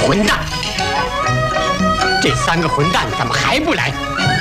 混蛋！这3个混蛋怎么还不来？